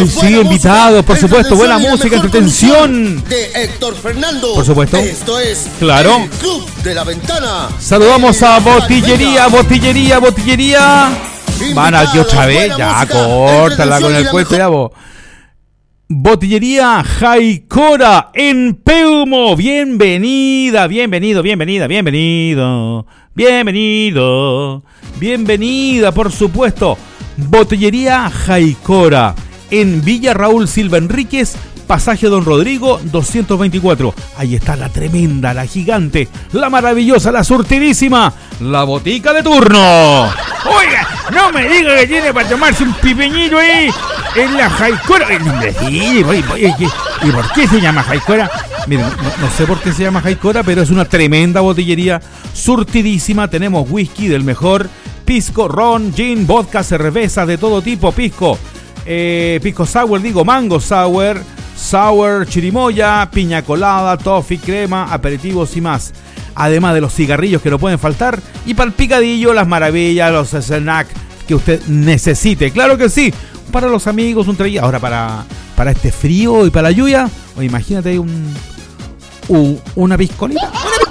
Hoy sí, invitados, por supuesto, buena música, entretención. De Héctor Fernando. Por supuesto. Esto es claro. El Club de la Ventana. Saludamos a Botillería. Van aquí otra vez, ya, córtala con el cuento, ya vos. Botillería Jaicora en Peumo. Bienvenida. Bienvenida, por supuesto. Botillería Jaicora en Villa Raúl Silva Enríquez, Pasaje Don Rodrigo 224. Ahí está la tremenda, la gigante, la maravillosa, la surtidísima, la botica de turno. Oiga, no me diga que tiene para tomarse un pipeñito ahí en la Jaicora. ¿Y por qué se llama Jaicora? Miren, no sé por qué se llama Jaicora, pero es una tremenda botillería, surtidísima. Tenemos whisky del mejor, pisco, ron, gin, vodka, cerveza de todo tipo, pisco sour, mango sour, chirimoya, piña colada, toffee, crema, aperitivos y más. Además de los cigarrillos que no pueden faltar, y para el picadillo, las maravillas, los snacks que usted necesite. Claro que sí, para los amigos, un traguito. Ahora para este frío y para la lluvia, imagínate una piscolita.